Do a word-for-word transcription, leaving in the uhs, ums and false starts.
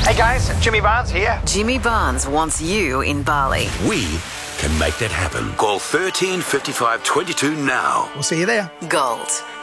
Hey guys, Jimmy Barnes here. Jimmy Barnes wants you in Bali. We can make that happen. Call thirteen fifty-five twenty-two now. We'll see you there. Gold